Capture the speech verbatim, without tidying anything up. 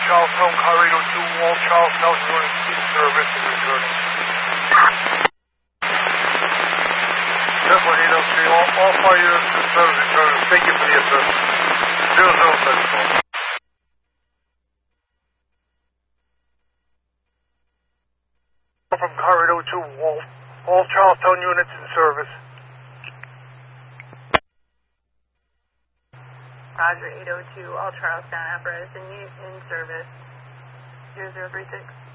Charlestown, Corridor two, all Charlestown units in service and returning. ten one eight oh three, all, all fire units in service returning. Thank you for the assist. zero zero seven four. From Corridor two, all, all Charlestown units in service. Roger, eight oh two, all Charlestown apparatus in, in service. zero zero three six.